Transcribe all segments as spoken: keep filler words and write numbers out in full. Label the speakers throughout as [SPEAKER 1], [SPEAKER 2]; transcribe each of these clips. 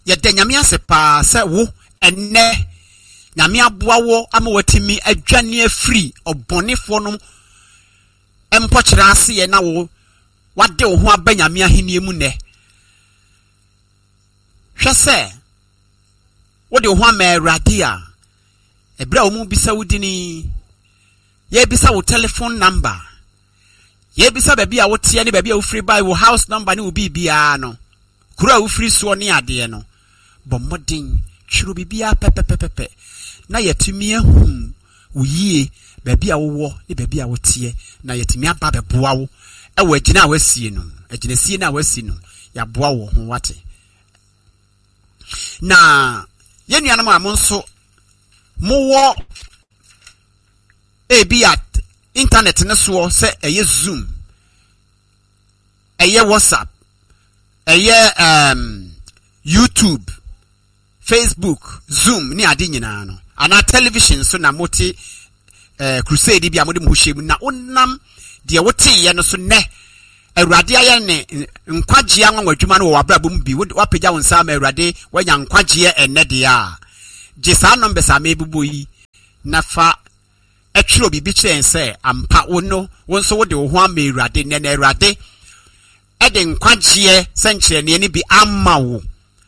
[SPEAKER 1] ye de nyame ase pa se wo enne nyame aboa wo ama watimi adwane afiri obonefo no empokyera ase ye na wo wade wo ho aba nyame ahenie mu ne hwe se wo de wo ho ama Awurade a ebra wo mu bisa wudini ye bisa wo telephone number ye bisa baby a wo tie ne baby a wo free buy wo house number ne wo bibia no kura wo free so ne ade no bomodin chiro bibia pepepepepe na yetumi ahu wo yie baby a wo ne baby a wo tie na yetumi aba beboa wo e wo agina a wasie no agina sie na wasie no ya boa wo ho wate na ye nuanam a mo nso mo wo e bi at internet ne so se eye Zoom eye WhatsApp eye um YouTube Facebook Zoom ni ade nyina no ana television so na moti eh crusade bi amode mo hwehemu na onam de wote ye no so ne Awurade aye ne nkwagye anwa adwuma no wo abrabom bi wapagya won sa ma Awurade wanya nkwagye enne de a je sa numbers amebubo yi na fa etwiro bibi kyen se ampa wono wonso wode wo ho ama Awurade ne na Awurade e de nkwagye senkyere ne ni bi amma wo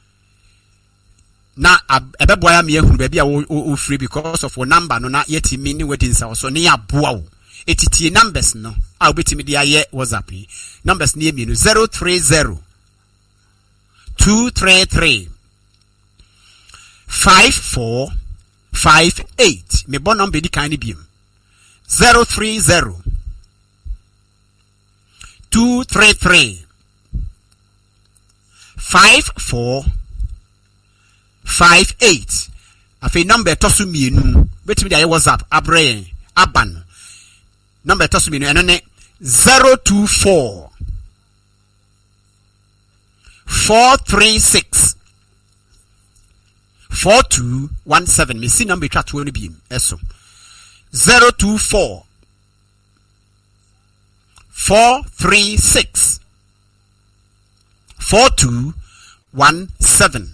[SPEAKER 1] na ebeboa ya me ehunu ba bia wo free because of wo number no na yetimi ni wedding sa so ne aboa wo etiti numbers no a obetimi dia ye WhatsApp yi numbers ni emi no zero three zero two three three five four five eight me bon number di kan ni biem zero three zero two three three five four five eight afi number tosu mienu betimi dia ye WhatsApp abre aban number tosu mienu eno ne zero two four four three six four two one seven me see number twa to no biem eso zero two four four three six four two one seven.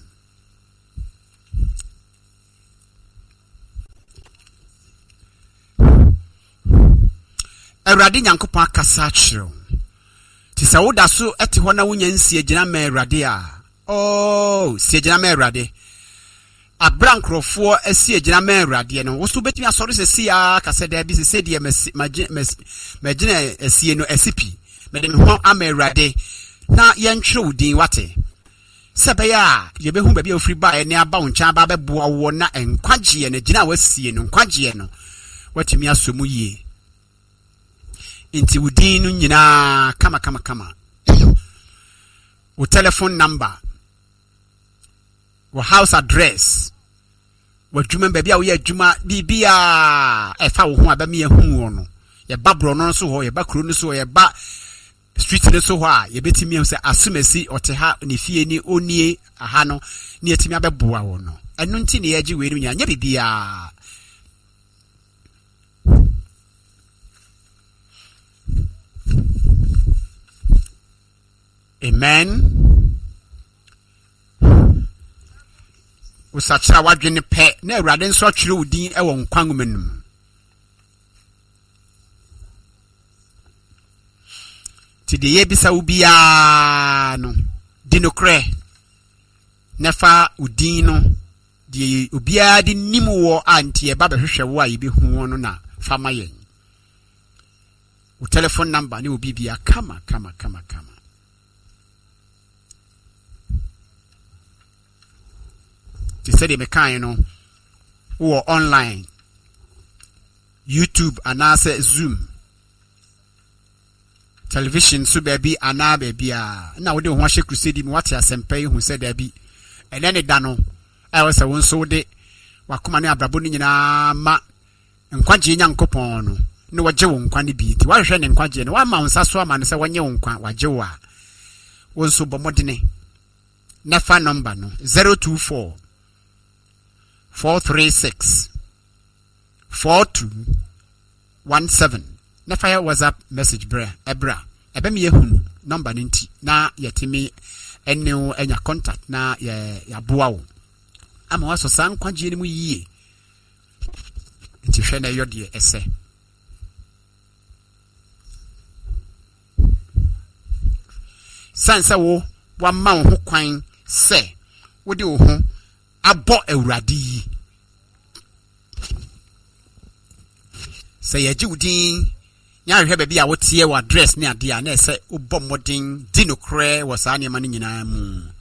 [SPEAKER 1] Awurade Nyankopon akasa kyerɛ ti sɛ woda so ete hɔ na wonya nsie gyina ma Awurade a oh sie gyina ma Awurade abra nkrofo asie gyina ma Awurade no wo so betumi asɔre sɛ sia kasa da bi sɛ sɛ die magina asie no asipi mede me ho ama Awurade na yɛntwerɛ wodin wate sɛ bɛyɛ a yɛbɛhu baabi a ofiri ba ɛne aba wo nkyɛn ba bɛboa wo na enkwagye no gyina wasie no nkwagye no watumi asomu yie inti wudin no nyina kama kama kama wo telephone number wo house address wo dwuma baabi a wo yɛ dwuma bibia ɛfa wo ho aba me ehu wo no ye ba bro no so ho ye ba kro no so ye ba street no so ho a ye betimi sɛ asomasi ɔte ha ne fie ni onie aha no ne yetimi abɛboa wo no ɛno nti ne yɛgye we no nya nya bibia. Amen. Usachira wadwene pe na Awurade nso atwere wudin e wo nkwangumenum. Ti de ye bisa ubia no dinokre nefa udin no de ubia de nim wo antie ba behwehwe wo a yebehu no na fama yen. Wo telephone number ni obi bia kama kama kama kama. Ti said the mekan no or online YouTube and answer Zoom television so baby ana baby a na we dey ho hye crusade mi what asempa hu said there be and then it dano I was a one so de wakoma ne abrabo ni nyina ma nkwagye Nyankopon no ne wagye wo nkwa ne bi ti wa hwehwe ne nkwagye ne wa ma unsa so ama ne se wanye wo nkwa wagye wo a won so bomodene na fa number no zero two four four three six four two one seven na fire WhatsApp message bra ebra ebe me yehunu number ninti na yetimi ene wo enya contact na ya yaboa wo ama waso san kwagye ni mu yie nti hwe na yode ese sansa wo wa ma wo ho kwan se wo de wo ho abo awurade yi se yaji udin nya hwe ba bia wo tie wa address ne ade a na se wo bom modin dinokre wo sa ne ma ne nyina mu